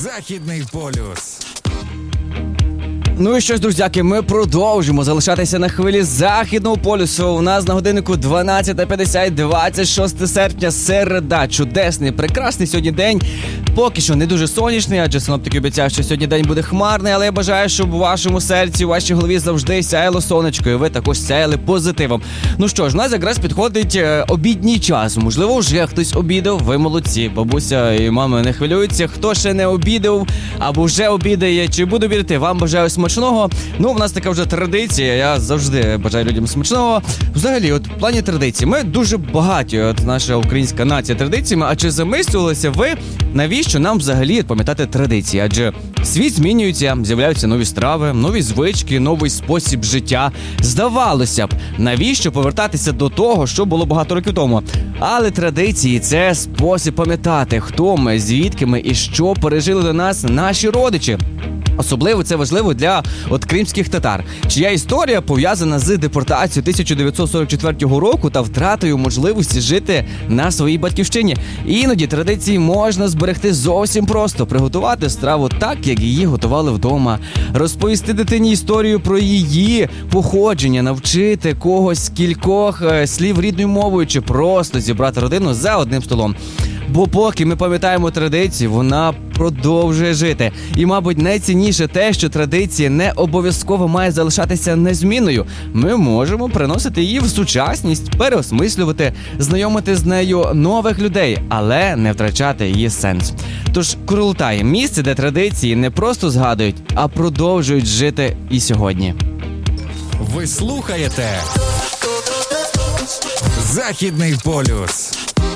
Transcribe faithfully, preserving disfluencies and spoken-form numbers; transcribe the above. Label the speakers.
Speaker 1: Західний полюс.
Speaker 2: Ну і що ж, друзяки, ми продовжимо залишатися на хвилі Західного полюсу. У нас на годиннику дванадцята п'ятдесят, двадцять шостого серпня, середа. Чудесний, прекрасний сьогодні день. Поки що не дуже сонячний, адже синоптики обіцяють, що сьогодні день буде хмарний, але я бажаю, щоб у вашому серці, у вашій голові завжди сяяло сонечко, і ви також сяяли позитивом. Ну що ж, у нас якраз підходить е, обідній час. Можливо, вже хтось обідав, ви молодці. Бабуся і мама не хвилюються. Хто ще не обідав або вже обідає, чи буде обідати, вам бажаю смачного. Ну, в нас така вже традиція, я завжди бажаю людям смачного. Взагалі, от в плані традицій, ми дуже багаті, от наша українська нація традиціями, а чи замислювалися ви, навіщо нам взагалі пам'ятати традиції? Адже світ змінюється, з'являються нові страви, нові звички, новий спосіб життя. Здавалося б, навіщо повертатися до того, що було багато років тому? Але традиції – це спосіб пам'ятати, хто ми, звідки ми і що пережили до нас наші родичі. Особливо це важливо для от кримських татар, чия історія пов'язана з депортацією тисяча дев'ятсот сорок четвертого року та втратою можливості жити на своїй батьківщині. Іноді традиції можна зберегти зовсім просто. Приготувати страву так, як її готували вдома. Розповісти дитині історію про її походження, навчити когось кількох слів рідною мовою чи просто зібрати родину за одним столом. Бо поки ми пам'ятаємо традицію, вона продовжує жити. І, мабуть, найцінніше те, що традиція не обов'язково має залишатися незмінною. Ми можемо приносити її в сучасність, переосмислювати, знайомити з нею нових людей, але не втрачати її сенс. Тож Курултай – місце, де традиції не просто згадують, а продовжують жити і сьогодні.
Speaker 1: Ви слухаєте Західний полюс.